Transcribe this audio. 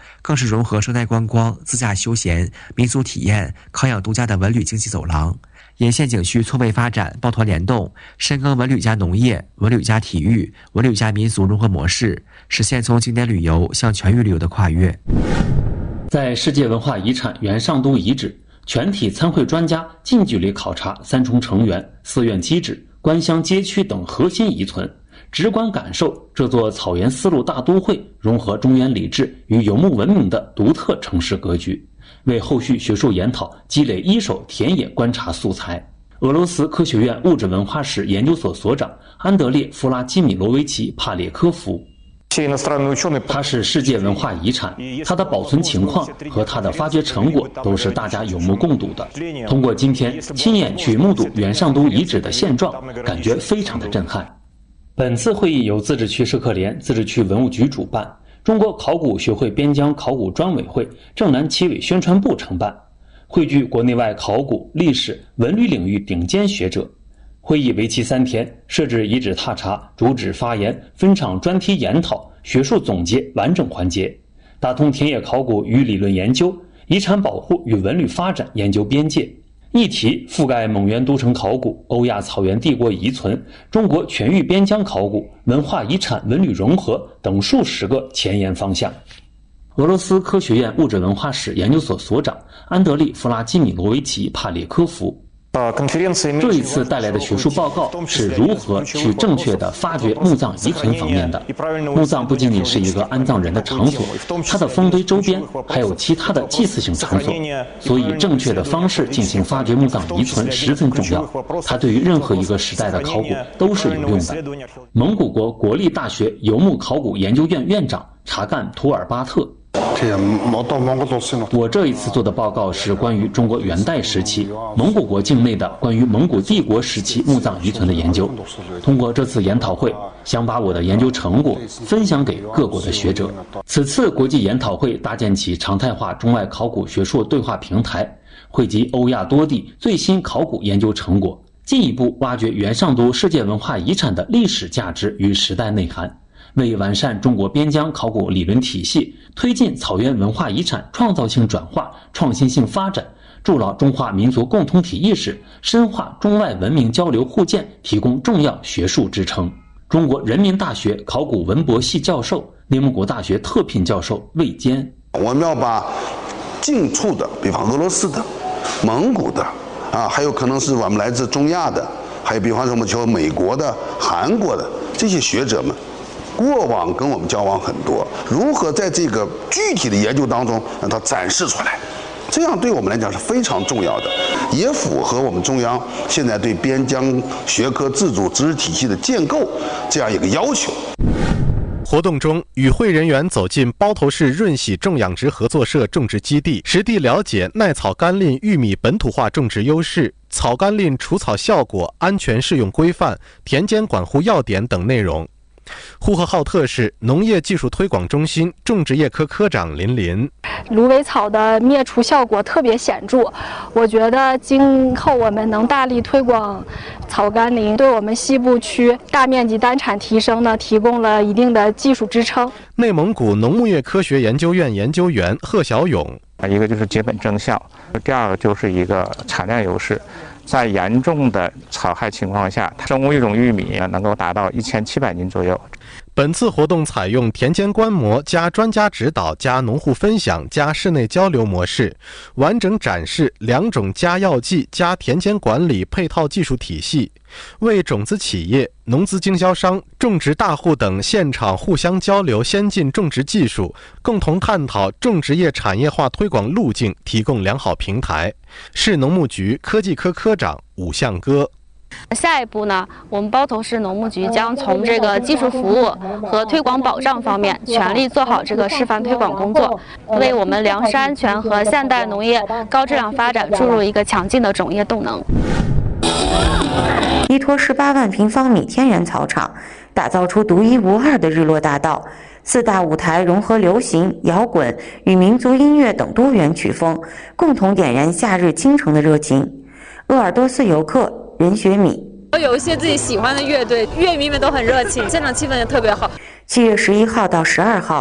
更是融合生态观光、自驾休闲、民俗体验、康养度假的文旅经济走廊。沿线景区错位发展，抱团联动，深耕文旅加农业、文旅加体育、文旅加民俗融合模式，实现从景点旅游向全域旅游的跨越。 在世界文化遗产元上都遗址，全体参会专家近距离考察三重城垣、寺院基址、官乡街区等核心遗存，直观感受这座草原丝路大都会融合中原礼制与游牧文明的独特城市格局，为后续学术研讨积累一手田野观察素材。俄罗斯科学院物质文化史研究所所长安德烈·弗拉基米罗维奇·帕列科夫，它是世界文化遗产，它的保存情况和它的发掘成果都是大家有目共睹的。通过今天亲眼去目睹元上都遗址的现状，感觉非常的震撼。本次会议由自治区社科联、自治区文物局主办，中国考古学会边疆考古专委会、正南七委宣传部承办，汇聚国内外考古、历史、文旅领域顶尖学者。会议为期3天，设置遗址踏查、主旨发言、分场专题研讨、学术总结完整环节，打通田野考古与理论研究、遗产保护与文旅发展研究边界。议题覆盖蒙元都城考古、欧亚草原帝国遗存、中国全域边疆考古、文化遗产文旅融合等数十个前沿方向。俄罗斯科学院物质文化史研究所所长安德利·弗拉基米罗维奇·帕列科夫，这一次带来的学术报告是如何去正确的发掘墓葬遗存方面的。墓葬不仅仅是一个安葬人的场所，它的封堆周边还有其他的祭祀性场所，所以正确的方式进行发掘墓葬遗存十分重要，它对于任何一个时代的考古都是有用的。蒙古国国立大学游牧考古研究院院长查干图尔巴特，我这一次做的报告是关于中国元代时期蒙古国境内的关于蒙古帝国时期墓葬遗存的研究。通过这次研讨会，想把我的研究成果分享给各国的学者。此次国际研讨会搭建起常态化中外考古学术对话平台，汇集欧亚多地最新考古研究成果，进一步挖掘元上都世界文化遗产的历史价值与时代内涵，为完善中国边疆考古理论体系，推进草原文化遗产创造性转化、创新性发展，筑牢中华民族共同体意识，深化中外文明交流互鉴，提供重要学术支撑。中国人民大学考古文博系教授、内蒙古大学特聘教授魏坚， 我们要把近处的，比方俄罗斯的、蒙古的还有可能是我们来自中亚的，还有比方说我们求美国的、韩国的这些学者们，过往跟我们交往很多，如何在这个具体的研究当中让它展示出来，这样对我们来讲是非常重要的，也符合我们中央现在对边疆学科自主知识体系的建构这样一个要求。 活动中，与会人员走进包头市润喜种养殖合作社种植基地，实地了解耐草甘霖玉米本土化种植优势、草甘霖除草效果、安全适用规范、田间管护要点等内容。呼和浩特市农业技术推广中心种植业科科长林林， 芦苇草的灭除效果特别显著，我觉得今后我们能大力推广草甘霖，对我们西部区大面积单产提升呢提供了一定的技术支撑。 内蒙古农牧业科学研究院研究员贺小勇， 一个就是结本增效，第二个就是一个产量优势。在严重的草害情况下，生物育种玉米能够达到1700斤左右。 本次活动采用田间观摩加专家指导加农户分享加室内交流模式，完整展示2种加药剂加田间管理配套技术体系，为种子企业、农资经销商、种植大户等现场互相交流先进种植技术，共同探讨种植业产业化推广路径提供良好平台。市农牧局科技科科长武向歌， 下一步呢，我们包头市农牧局将从这个技术服务和推广保障方面全力做好这个示范推广工作，为我们粮食安全和现代农业高质量发展注入一个强劲的种业动能。 依托18万平方米天然草场，打造出独一无二的日落大道。4大舞台融合流行、摇滚与民族音乐等多元曲风，共同点燃夏日京城的热情。鄂尔多斯游客任学米， 有一些自己喜欢的乐队，乐迷们都很热情，现场气氛也特别好。 7月11号到12号，